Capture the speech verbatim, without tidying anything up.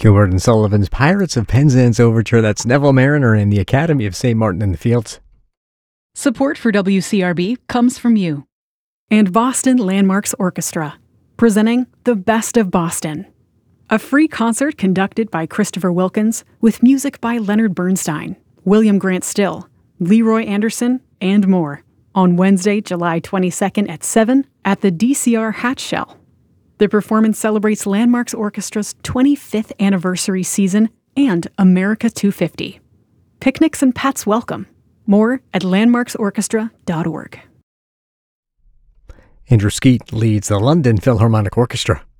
Gilbert and Sullivan's Pirates of Penzance Overture. That's Neville Mariner and the Academy of Saint Martin in the Fields. Support for W C R B comes from you. And Boston Landmarks Orchestra, presenting The Best of Boston. A free concert conducted by Christopher Wilkins with music by Leonard Bernstein, William Grant Still, Leroy Anderson, and more on Wednesday, July twenty-second at seven at the D C R Hatch Shell. The performance celebrates Landmarks Orchestra's twenty-fifth anniversary season and America two fifty. Picnics and pets welcome. More at landmarks orchestra dot org. Andrew Skeet leads the London Philharmonic Orchestra.